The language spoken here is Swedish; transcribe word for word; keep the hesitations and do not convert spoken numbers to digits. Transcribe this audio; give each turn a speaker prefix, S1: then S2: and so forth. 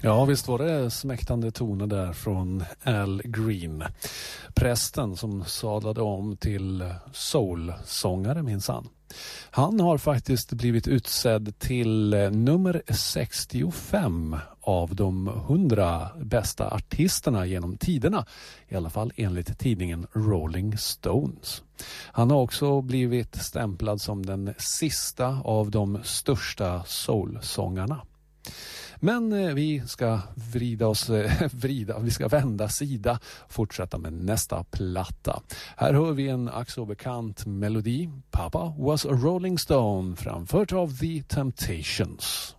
S1: Ja, visst var det smäktande toner där från Al Green. Prästen som sadlade om till soul-sångare minsann. Han har faktiskt blivit utsedd till nummer sextiofem av de hundra bästa artisterna genom tiderna. I alla fall enligt tidningen Rolling Stones. Han har också blivit stämplad som den sista av de största soul-sångarna. Men vi ska vrida oss, vrida, vi ska vända sida och fortsätta med nästa platta. Här hör vi en ack så bekant melodi. Papa was a Rolling Stone framfört av The Temptations.